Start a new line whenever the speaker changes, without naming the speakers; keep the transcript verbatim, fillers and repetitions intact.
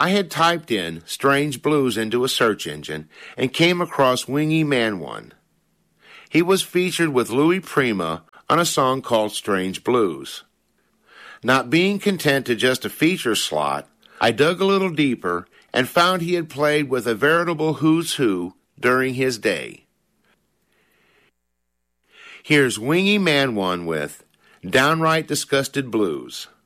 I had typed in Strange Blues into a search engine and came across Wingy Manone. He was featured with Louis Prima on a song called Strange Blues. Not being content to just a feature slot, I dug a little deeper and found he had played with a veritable who's who during his day. Here's Wingy Manone with Downright Disgusted Blues.